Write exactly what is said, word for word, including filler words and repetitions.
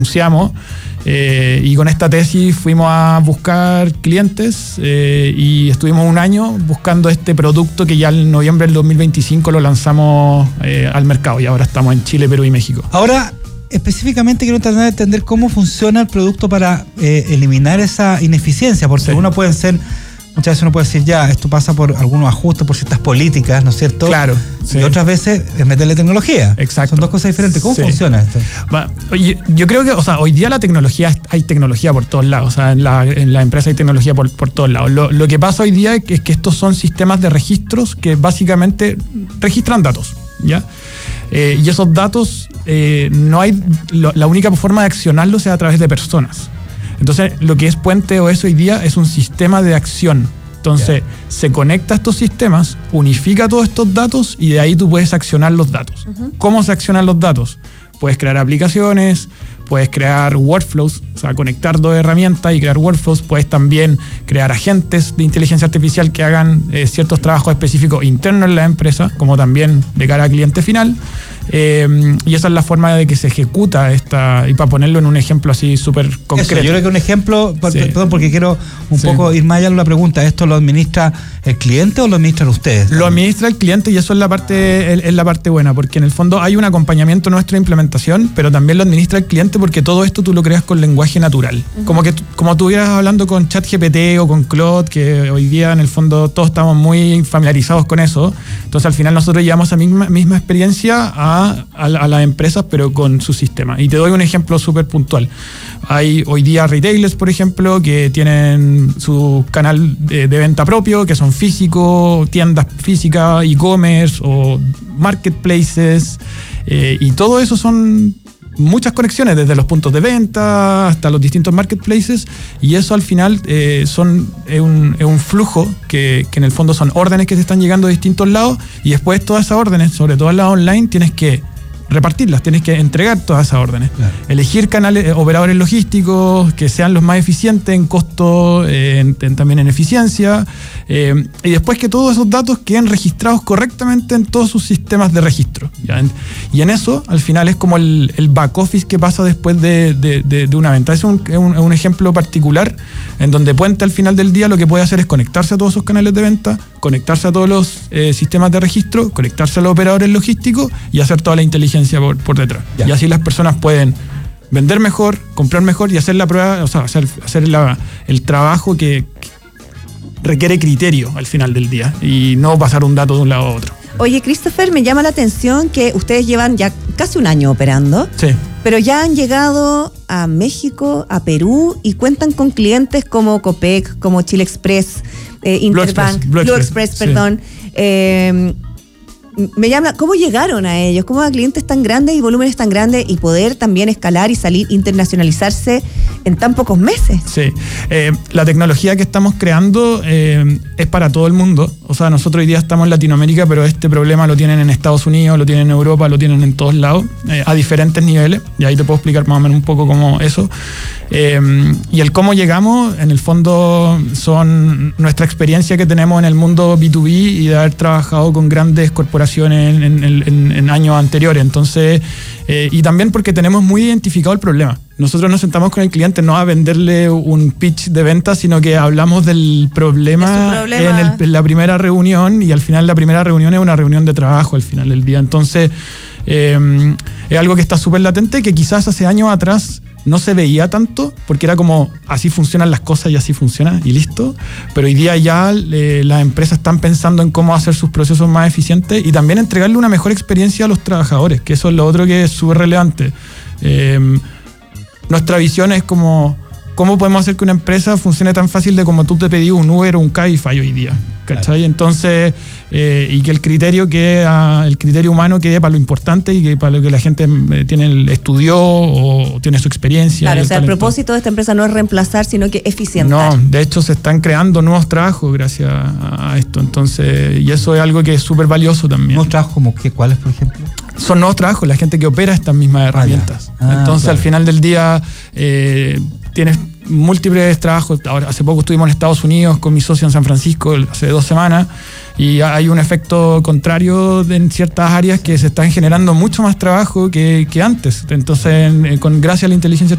anunciamos. Eh, y con esta tesis fuimos a buscar clientes eh, y estuvimos un año buscando este producto que ya en noviembre del dos mil veinticinco lo lanzamos eh, al mercado y ahora estamos en Chile, Perú y México. Ahora, específicamente quiero tratar de entender cómo funciona el producto para eh, eliminar esa ineficiencia, porque sí. uno puede ser... Muchas veces uno puede decir, ya, esto pasa por algunos ajustes, por ciertas políticas, ¿no es cierto? Claro. Sí. Y otras veces es meterle tecnología. Exacto. Son dos cosas diferentes. ¿Cómo sí. funciona esto? Va, yo, yo creo que, o sea, hoy día la tecnología, hay tecnología por todos lados. O sea, en la, en la empresa hay tecnología por, por todos lados. Lo, lo que pasa hoy día es que, es que estos son sistemas de registros que básicamente registran datos, ¿ya? Eh, y esos datos, eh, no hay, lo, la única forma de accionarlos es a través de personas. Entonces, lo que es Puente O S hoy día es un sistema de acción. Entonces, yeah. se conecta a estos sistemas, unifica todos estos datos y de ahí tú puedes accionar los datos. Uh-huh. ¿Cómo se accionan los datos? Puedes crear aplicaciones, puedes crear workflows, o sea, conectar dos herramientas y crear workflows. Puedes también crear agentes de inteligencia artificial que hagan eh, ciertos trabajos específicos internos en la empresa, como también de cara al cliente final. Eh, y esa es la forma de que se ejecuta esta, y para ponerlo en un ejemplo así súper concreto. Eso, yo creo que un ejemplo, sí. perdón, porque quiero un sí. poco ir más allá en la pregunta, ¿esto lo administra el cliente o lo administran ustedes? Lo administra el cliente y eso es la parte, es la parte buena, porque en el fondo hay un acompañamiento nuestro de implementación, pero también lo administra el cliente porque todo esto tú lo creas con lenguaje natural. Uh-huh. Como que como estuvieras hablando con ChatGPT o con Claude, que hoy día en el fondo todos estamos muy familiarizados con eso. Entonces al final nosotros llevamos esa misma, misma experiencia a A, a las empresas, pero con su sistema. Y te doy un ejemplo súper puntual. Hay hoy día retailers, por ejemplo, que tienen su canal de, de venta propio, que son físicos, tiendas físicas, e-commerce o marketplaces, eh, y todo eso son muchas conexiones, desde los puntos de venta hasta los distintos marketplaces, y eso al final eh, son es un, es un flujo que, que en el fondo son órdenes que se están llegando de distintos lados, y después todas esas órdenes, sobre todo las online, tienes que repartirlas, tienes que entregar todas esas órdenes. Claro. Elegir canales, eh, operadores logísticos que sean los más eficientes en costo, eh, en, en, también en eficiencia, eh, y después que todos esos datos queden registrados correctamente en todos sus sistemas de registro. ¿Ya? En, y en eso, al final, es como el, el back office que pasa después de, de, de, de una venta. Es un, un, un ejemplo particular en donde Puente al final del día lo que puede hacer es conectarse a todos esos canales de venta, conectarse a todos los eh, sistemas de registro, conectarse a los operadores logísticos y hacer toda la inteligencia Por, por detrás. Ya. Y así las personas pueden vender mejor, comprar mejor y hacer la prueba, o sea, hacer, hacer la, el trabajo que, que requiere criterio al final del día y no pasar un dato de un lado a otro. Oye, Christopher, me llama la atención que ustedes llevan ya casi un año operando, sí. pero ya han llegado a México, a Perú y cuentan con clientes como Copec, como Chile Express, eh, Interbank, Blue Express, Blue Express, Express perdón. Sí. Eh, Me llama, ¿cómo llegaron a ellos? ¿Cómo a clientes tan grandes y volúmenes tan grandes y poder también escalar y salir, internacionalizarse en tan pocos meses? Sí, eh, la tecnología que estamos creando eh, es para todo el mundo. O sea, nosotros hoy día estamos en Latinoamérica, pero este problema lo tienen en Estados Unidos, lo tienen en Europa, lo tienen en todos lados, eh, a diferentes niveles. Y ahí te puedo explicar más o menos un poco cómo eso. Eh, y el cómo llegamos, en el fondo, son nuestra experiencia que tenemos en el mundo B dos B y de haber trabajado con grandes corporaciones En, en, en, en años anteriores. Entonces, eh, y también porque tenemos muy identificado el problema. Nosotros nos sentamos con el cliente no a venderle un pitch de venta, sino que hablamos del problema, problema. En, el, en la primera reunión, y al final la primera reunión es una reunión de trabajo al final del día. Entonces, eh, es algo que está súper latente, que quizás hace años atrás no se veía tanto, porque era como, así funcionan las cosas y así funciona y listo, pero hoy día ya eh, las empresas están pensando en cómo hacer sus procesos más eficientes y también entregarle una mejor experiencia a los trabajadores, que eso es lo otro que es súper relevante. Eh, nuestra visión es como, ¿cómo podemos hacer que una empresa funcione tan fácil de como tú te pedís un Uber o un Cabify hoy día? ¿Cachai? Claro. Entonces, eh, y que el criterio quede, uh, el criterio humano quede para lo importante y que para lo que la gente eh, tiene, estudió o tiene su experiencia. Claro, o sea, el propósito de esta empresa no es reemplazar, sino que eficientar. No, de hecho se están creando nuevos trabajos gracias a esto. Entonces, y eso es algo que es súper valioso también. ¿Nuevos trabajos como qué? ¿Cuáles, por ejemplo? Son nuevos trabajos, la gente que opera estas mismas herramientas. Ah, ah, Entonces, claro. al final del día, eh, tienes múltiples trabajos. Ahora, hace poco estuvimos en Estados Unidos con mi socio en San Francisco, hace dos semanas, y hay un efecto contrario en ciertas áreas que se están generando mucho más trabajo que, que antes. Entonces, con gracias a la inteligencia